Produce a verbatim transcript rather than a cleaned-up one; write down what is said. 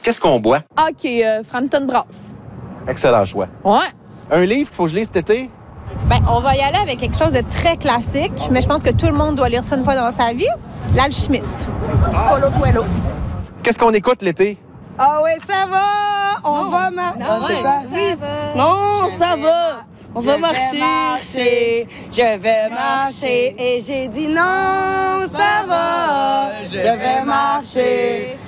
Qu'est-ce qu'on boit? Ah, OK, euh, Frampton Brass. Excellent choix. Ouais. Un livre qu'il faut que je lise cet été? Ben, on va y aller avec quelque chose de très classique, mais je pense que tout le monde doit lire ça une fois dans sa vie. L'Alchimiste. Paulo Coelho. Qu'est-ce qu'on écoute l'été? Ah oui, ça va! On va marcher. Non, c'est pas... oui, non, ça va. On va marcher. marcher. Je vais marcher. Et j'ai dit non, ça va. Je vais marcher.